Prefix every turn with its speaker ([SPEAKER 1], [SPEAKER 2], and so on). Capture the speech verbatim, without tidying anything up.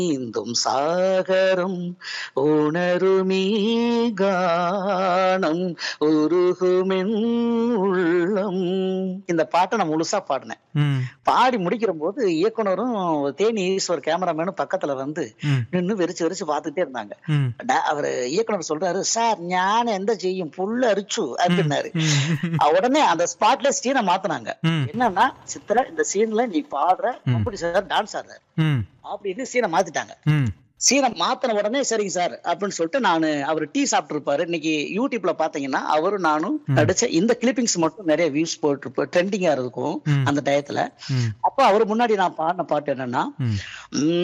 [SPEAKER 1] நீந்தும் சாகரம் உணருமீ கானம் உருகுமென் உள்ளம். இந்த பாட்டை நான் முழுசா பாடினேன்.
[SPEAKER 2] ம்.
[SPEAKER 1] பாடி முடிக்கிற போது இயக்குனரும் தேனி ஈஸ்வர் கேமராமேனும் பக்கத்துல வந்து
[SPEAKER 2] ம்.
[SPEAKER 1] நின்னு வெறிச்சு வெறிச்சு பார்த்துட்டே இருந்தாங்க.
[SPEAKER 2] ம்.
[SPEAKER 1] டா- அவரு இயக்குனர் சொல்றாரு, சார் ஞான எந்த செய்யும் புல்ல அரிச்சு
[SPEAKER 2] ம்.
[SPEAKER 1] அப்படின்னாரு.
[SPEAKER 2] ம்.
[SPEAKER 1] அஹ் உடனே அந்த ஸ்பாட்ல சீனை மாத்துனாங்க.
[SPEAKER 2] ம்.
[SPEAKER 1] என்னன்னா, சித்திர இந்த சீன்ல நீ பாடுற
[SPEAKER 2] ம்.
[SPEAKER 1] அப்படி சார் டான்ஸ் ஆடுற
[SPEAKER 2] ம்.
[SPEAKER 1] அப்படின்னு சீனை மாத்திட்டாங்க.
[SPEAKER 2] ம்.
[SPEAKER 1] சீனை மாத்தின உடனே சரிங்க சார் அப்படின்னு சொல்லிட்டு நான் அவர் டீ சாப்பிட்டு இருப்பாரு. இன்னைக்கு யூடியூப்ல பாத்தீங்கன்னா அவரும் நானும்
[SPEAKER 2] ம்.
[SPEAKER 1] நடிச்ச இந்த கிளிப்பிங்ஸ் மட்டும் நிறைய வியூஸ் போட்டு ட்ரெண்டிங்கா இருக்கும்
[SPEAKER 2] ம்.
[SPEAKER 1] அந்த டயத்துல.
[SPEAKER 2] ம்.
[SPEAKER 1] அப்ப அவர் முன்னாடி நான் பாடின பாட்டு என்னன்னா,
[SPEAKER 2] ம்.
[SPEAKER 1] உம்